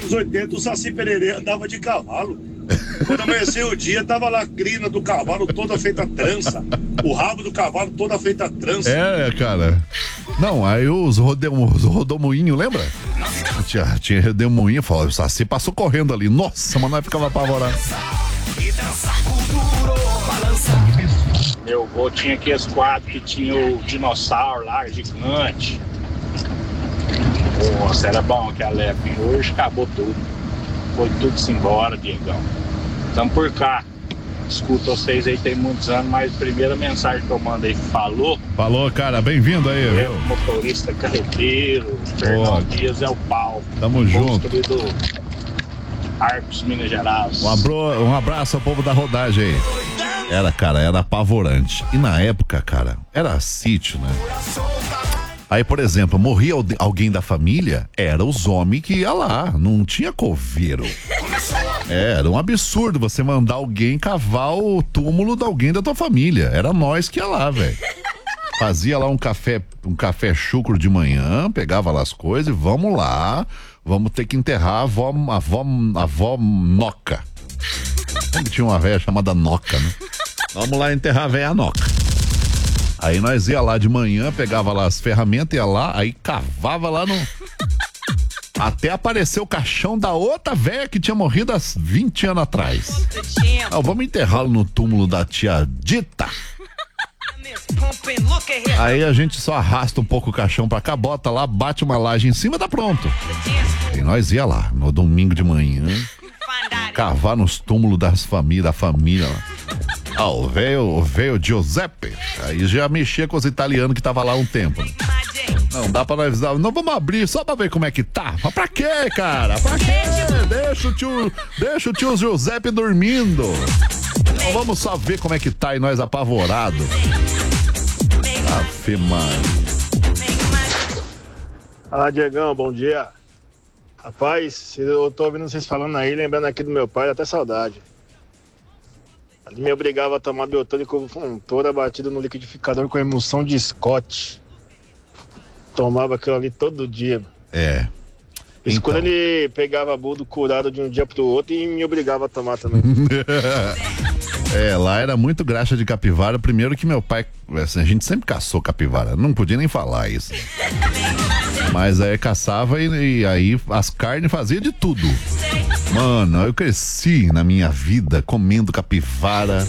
anos 80 o Saci Pererê andava de cavalo. Quando amanheceu o dia, tava lá a crina do cavalo toda feita trança. O rabo do cavalo toda feita trança. É, cara. Não, aí os rodomoinhos, lembra? Tinha rodomoinho, falou, o Saci passou correndo ali. Nossa, mas nós ficava apavorado. Meu avô tinha aqueles quadros que tinha o dinossauro lá, gigante. Nossa, era bom aquela época. Hoje acabou tudo. Foi tudo-se embora, Diegão. Estamos por cá. Escuto vocês aí tem muitos anos, mas a primeira mensagem que eu mandei falou. Falou, cara, bem-vindo aí, viu? Motorista carreteiro, Fernão Dias é o pau. Tamo junto. Do Arcos, Minas Gerais. Um abraço ao povo da rodagem aí. Era apavorante. E na época, cara, era sítio, né? Aí, por exemplo, morria alguém da família, era os homens que ia lá, não tinha coveiro. Era um absurdo você mandar alguém cavar o túmulo de alguém da tua família. Era nós que ia lá, velho. Fazia lá um café chucro de manhã, pegava lá as coisas e vamos lá, vamos ter que enterrar a avó Noca. Sempre tinha uma velha chamada Noca, né? Vamos lá enterrar a velha Noca. Aí nós ia lá de manhã, pegava lá as ferramentas, ia lá, aí cavava lá no... Até aparecer o caixão da outra velha que tinha morrido há 20 anos atrás. Vamos enterrá-lo no túmulo da tia Dita. Aí a gente só arrasta um pouco o caixão pra cá, bota lá, bate uma laje em cima, tá pronto. E nós ia lá, no domingo de manhã, cavar nos túmulos da família lá. O velho Giuseppe. Aí já mexia com os italianos que tava lá um tempo. Não dá pra nós avisar. Não, vamos abrir só pra ver como é que tá. Mas pra quê, cara? Pra quê? Deixa o tio Giuseppe dormindo. Não, vamos só ver como é que tá e nós apavorados. Afe Maria. Fala, Diegão, bom dia. Rapaz, eu tô ouvindo vocês falando aí, lembrando aqui do meu pai, dá até saudade. Ele me obrigava a tomar biotônico toda batida no liquidificador com emulsão de Scott. Tomava aquilo ali todo dia. É. Isso então. Quando ele pegava buldo curado de um dia pro outro e me obrigava a tomar também. Lá era muito graxa de capivara. Primeiro que meu pai, assim, a gente sempre caçou capivara. Não podia nem falar isso. Mas aí caçava e aí as carnes fazia de tudo. Mano, eu cresci na minha vida comendo capivara.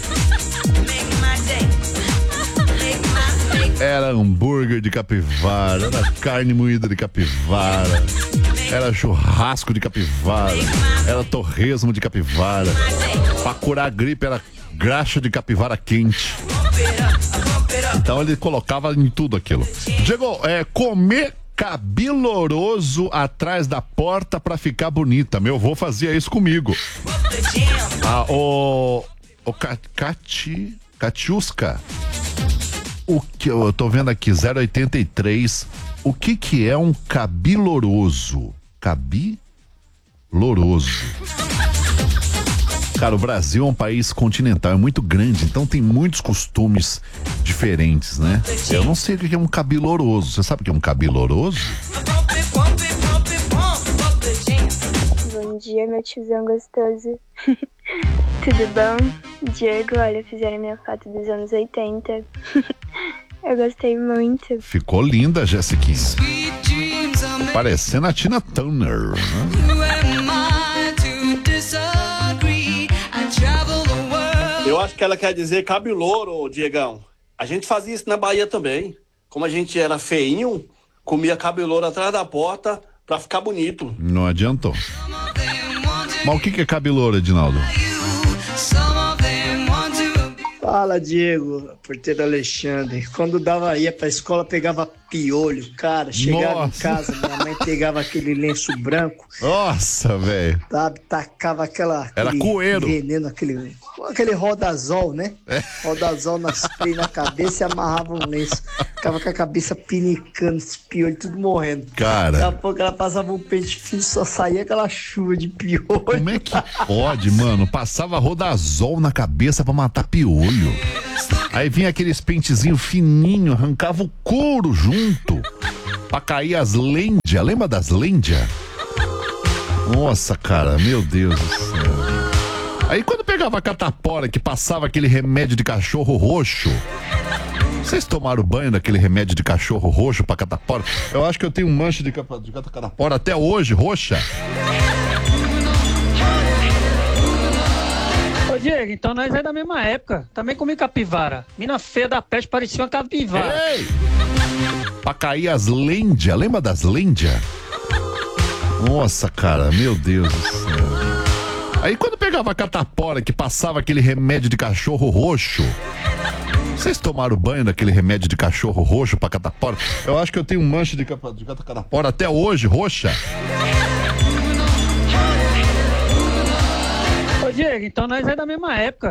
Era hambúrguer de capivara, era carne moída de capivara, era churrasco de capivara, era torresmo de capivara. Pra curar a gripe era graxa de capivara quente. Então ele colocava em tudo aquilo. Diego, comer cabiloroso atrás da porta pra ficar bonita. Meu avô fazia isso comigo. Catiusca. O que eu tô vendo aqui, 083. O que é um cabiloroso? Cabiloroso. Cara, o Brasil é um país continental, é muito grande, então tem muitos costumes diferentes, né? Eu não sei o que é um cabiloroso. Você sabe o que é um cabiloroso? Bom dia, meu tiozão gostoso. Tudo bom? Diego, olha, fizeram minha foto dos anos 80. Eu gostei muito. Ficou linda, Jessiquinha. Parecendo a Tina Turner, né? Eu acho que ela quer dizer cabelouro, Diegão. A gente fazia isso na Bahia também. Como a gente era feinho, comia cabelouro atrás da porta pra ficar bonito. Não adiantou. Mas o que é cabelouro, Edinaldo? Fala, Diego, porteiro Alexandre. Quando ia pra escola, pegava piolho, cara. Chegava em casa, minha mãe pegava aquele lenço branco. Nossa, velho. Tacava era coeiro. Veneno, aquele rodazol, né? Rodazol nas na cabeça e amarrava um lenço. Ficava com a cabeça pinicando, esse piolho, tudo morrendo. Cara. Daqui a pouco ela passava um pente fino, só saía aquela chuva de piolho. Como é que pode, mano? Passava rodazol na cabeça pra matar piolho. Aí vinha aqueles pentezinhos fininhos, arrancava o couro junto pra cair as lêndias. Lembra das lêndias? Nossa, cara, meu Deus do céu. Aí quando pegava a catapora que passava aquele remédio de cachorro roxo. Vocês tomaram banho daquele remédio de cachorro roxo pra catapora? Eu acho que eu tenho um mancha de catapora até hoje, roxa. Ô Diego, então nós é da mesma época. Também comi capivara. Mina feia da peste, parecia uma capivara. Ei! Pra cair as lêndia, lembra das lêndia? Nossa, cara, meu Deus do céu. Aí quando pegava a catapora que passava aquele remédio de cachorro roxo. Vocês tomaram banho daquele remédio de cachorro roxo pra catapora? Eu acho que eu tenho um mancha de catapora até hoje, roxa. Ô Diego, então nós é da mesma época.